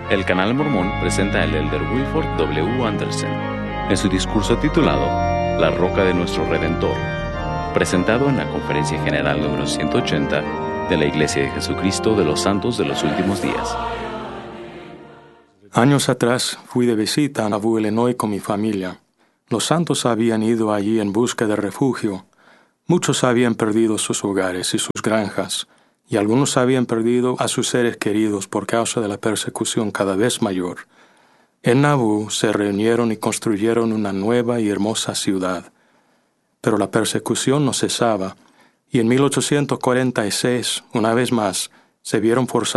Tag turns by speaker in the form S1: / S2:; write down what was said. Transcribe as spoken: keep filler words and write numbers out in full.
S1: El Canal Mormón presenta al elder Wilford W. Anderson en su discurso titulado La Roca de Nuestro Redentor, presentado en la Conferencia General número ciento ochenta de la Iglesia de Jesucristo de los Santos de los Últimos Días.
S2: Años atrás fui de visita a Nauvoo, Illinois con mi familia. Los santos habían ido allí en busca de refugio. Muchos habían perdido sus hogares y sus granjas, y algunos habían perdido a sus seres queridos por causa de la persecución cada vez mayor. En Nauvoo se reunieron y construyeron una nueva y hermosa ciudad. Pero la persecución no cesaba, y en mil ochocientos cuarenta y seis, una vez más, se vieron forzados